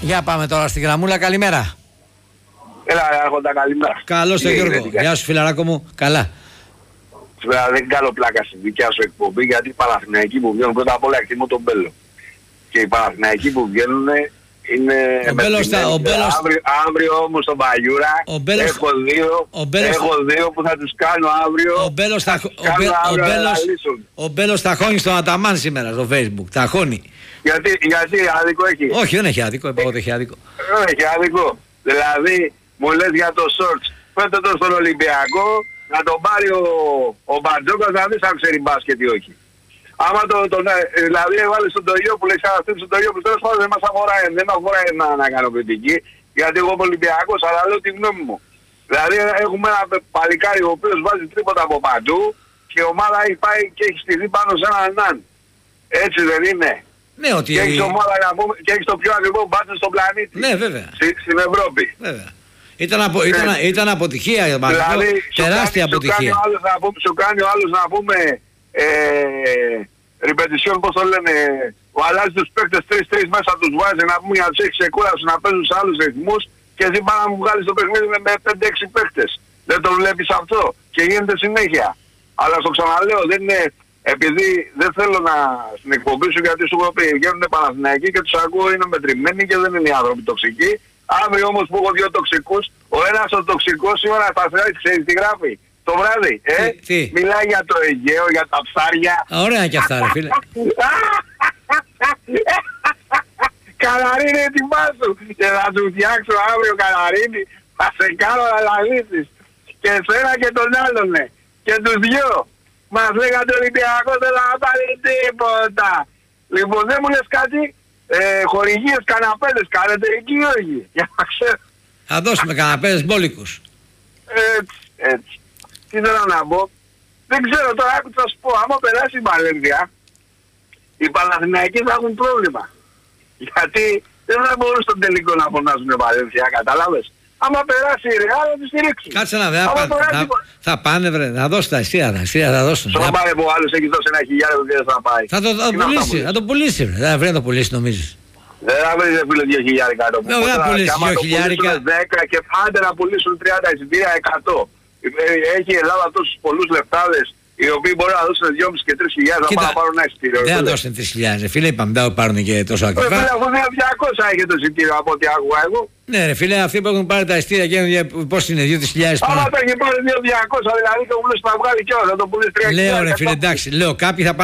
Για πάμε τώρα στη γραμμούλα, καλημέρα. Έλα, Άρχοντα, καλημέρα. Καλώς το Γιώργο. Γεια σου, φιλαράκο μου. Καλά. Σήμερα δεν κάνω πλάκα στη δικιά σου εκπομπή, γιατί οι Παναθηναϊκοί που βγαίνουν πρώτα απ' όλα εκτιμώ τον Μπέλο. Και οι Παναθηναϊκοί που βγαίνουν είναι... Αύριο όμως τον Παγιούρα έχω δύο που θα τους κάνω αύριο. Ο Μπέλος θα χώνει στον Αταμάν σήμερα στο Facebook. Θα χώνει. Γιατί άδικο έχει? Όχι, δεν έχει άδικο. Δεν έχει άδικο. Δεν έχει άδικο. Δηλαδή μου λες για το shorts, πέτε το στον Ολυμπιακό, να τον πάρει ο Μπαρτζόκας να δεις αν ξέρει μπάσκετ ή όχι. Άμα δηλαδή έβαλε στον Τοϊό που λέει ξαναστρέψει στον Τοϊό που τέλος πάντων δεν μας αφορά να κάνω κριτική, γιατί εγώ είμαι Ολυμπιακός, αλλά λέω τη γνώμη μου. Δηλαδή έχουμε ένα παλικάρι ο οποίος βάζει τρίποτα από παντού και η ομάδα έχει πάει και έχει στηθεί πάνω σε έναν ναν. Έτσι δεν είναι? Ναι, ότι... Και έχεις ομάδα και έχεις το πιο ακριβό μπάσκετ στον πλανήτη. Ναι, βέβαια. Στην Ευρώπη. Βέβαια. Ήταν αποτυχία, δηλαδή, τεράστια αποτυχία. Σου κάνει ο άλλος να πούμε repetition, πώς το λένε, ο αλλάζει τους παίκτες 3-3 μέσα τους βάζει, να πούμε για να τους έχεις ξεκούραση να παίζουν σε άλλους ρυθμούς και εσύ πάνε να μου βγάλεις το παιχνίδι με 5-6 παίκτες. Δεν το βλέπεις αυτό και γίνεται συνέχεια. Αλλά στο ξαναλέω, δεν είναι, επειδή δεν θέλω να στην εκπομπή σου, γιατί σου έχω πει βγαίνουν Παναθηναϊκοί και τους ακούω είναι μετρημένοι και δεν είναι οι άνθρωποι τοξικοί. Αύριο όμως που έχω δύο τοξικούς, ο ένας ο τοξικός σήμερα θα ξέρεις τι γράφει το βράδυ, μιλάει για το Αιγαίο, για τα ψάρια. Ωραία και αυτά ρε φίλε. Καλαρίνη ετοιμάσου και θα του φτιάξω αύριο Καλαρίνη, θα σε κάνω να λαλήσεις. Και εσένα και τον άλλον και τους δυο. Μας λέγατε Ολυμπιακός δεν θα πάρει τίποτα. Λοιπόν δεν μου λες κάτι, χορηγίες καναπέδες κάνετε εκεί όχι? Για να ξέρω. Θα δώσουμε καναπέδες μπόλικους. Έτσι. Τι θέλω να πω. Δεν ξέρω τώρα, άκου θα σου πω. Άμα περάσει η Βαλένθια, οι Παναθηναϊκοί θα έχουν πρόβλημα. Γιατί δεν θα μπορούν στον τελικό να φωνάζουν η Βαλένθια, κατάλαβες. Άμα περάσει η Ρεάλ θα τη στηρίξουν. Κάτσε να δει, θα πάνε βρε, θα δώσουν τα εστία, θα δώσουν. Στον πάρε που ο άλλος έχει δώσει $1,000 και δεν θα πάει. Θα το πουλήσει βρε, δεν θα βρει να το πουλήσει νομίζεις. Δεν θα βρει φίλε $2,000 το πουλήσει. Δεν θα πουλήσει $2,000. 10 και άντε να πουλήσουν 30 εισιτήρια 100. Έχει η Ελλάδα τόσους πολλούς λεφτάδες οι οποίοι μπορεί να δώσουν 2,5 και 3.000 να πάρουν ένα εισιτήριο. Δεν θα δώσουν 3.000 φίλε, είπαμε δεν θα πάρουν και τόσο ακριβά. Φίλε, αφού 200 έχει το εισιτήριο από ό,τι άκουγα εγώ. Ναι ρε φίλε, αυτοί που έχουν πάρει τα εισιτήρια και πώς είναι, 2.000 άμα τα έχει πάρει 2.200 δηλαδή και μου λες να βγάλει κιόλας, θα το πουλήσει 3.000. Λέω ρε φίλε, εντάξει, λέω κάποιοι θα